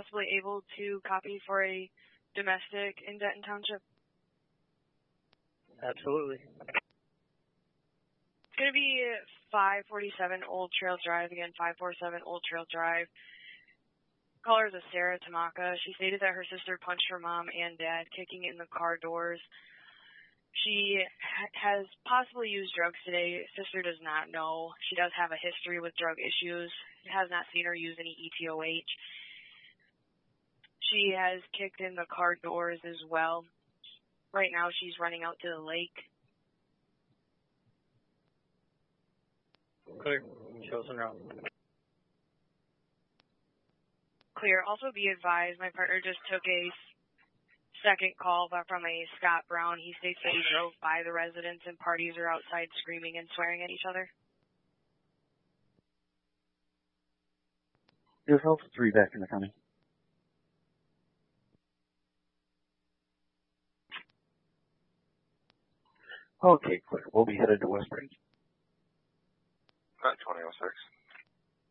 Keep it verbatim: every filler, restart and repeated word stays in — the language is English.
possibly able to copy for a domestic in Denton Township? Absolutely. It's going to be five forty-seven Old Trail Drive. Again, five forty-seven Old Trail Drive. Caller is a Sarah Tamaka. She stated that her sister punched her mom and dad, kicking in the car doors. She ha- has possibly used drugs today. Sister does not know. She does have a history with drug issues. Has not seen her use any E T O H. She has kicked in the car doors as well. Right now she's running out to the lake. Clear. Chosen route. Clear. Also be advised, my partner just took a second call from a Scott Brown. He states that he drove by the residence and parties are outside screaming and swearing at each other. Yourself, three back in the county. Okay, clear. We'll be headed to West Branch. At twenty oh six.